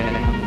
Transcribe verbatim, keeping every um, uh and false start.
เลยนะครับ